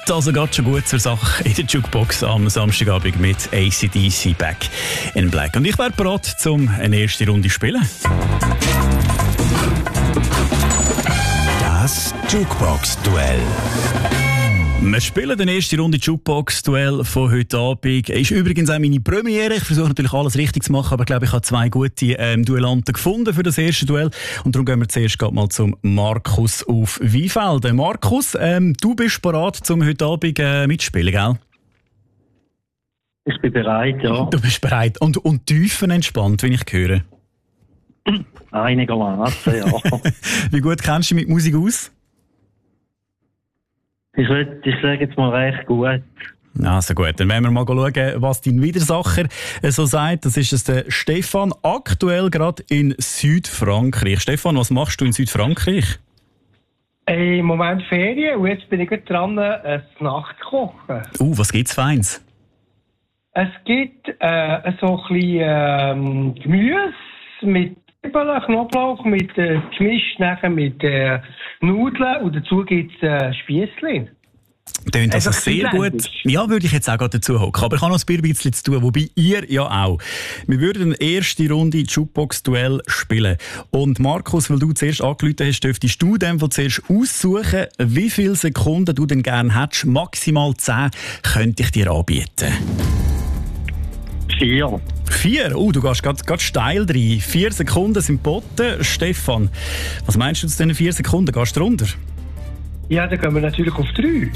also geht schon gut zur Sache in der Jukebox am Samstagabend mit AC/DC Back in Black. Und ich wäre bereit, um eine erste Runde zu spielen. Das Jukebox-Duell. Wir spielen die erste Runde Jukebox-Duell von heute Abend. Ist übrigens auch meine Premiere. Ich versuche natürlich alles richtig zu machen, aber ich glaube, ich habe zwei gute Duellanten gefunden für das erste Duell. Und darum gehen wir zuerst mal zum Markus auf Weinfeld. Markus, du bist bereit, um heute Abend mitzuspielen, gell? Ich bin bereit, ja. Du bist bereit. Und tiefenentspannt, wie ich höre. Einigermaßen, ja. Wie gut kennst du dich mit Musik aus? Ich sage jetzt mal recht gut. Also gut, dann werden wir mal schauen, was dein Widersacher so sagt. Das ist der Stefan, aktuell gerade in Südfrankreich. Stefan, was machst du in Südfrankreich? Im Moment Ferien und jetzt bin ich gerade dran, ein Nachtkochen. Was gibt's Feins? Es gibt so ein bisschen Gemüse mit Zwiebeln, Knoblauch, gemischt nachher mit Nudeln und dazu gibt es Spiessli. Tönt also sehr gut. Ja, würde ich jetzt auch gerade dazu hocken. Aber ich habe noch ein bisschen zu tun, wobei ihr ja auch. Wir würden eine erste Runde Jukebox-Duell spielen. Und Markus, weil du zuerst angerufen hast, dürftest du dem zuerst aussuchen, wie viele Sekunden du denn gerne hättest. Maximal 10 könnte ich dir anbieten. 4. 4? Du gehst gerade steil rein. 4 Sekunden sind geboten. Stefan, was meinst du zu diesen 4 Sekunden? Gehst du runter? Ja, dann gehen wir natürlich auf 3.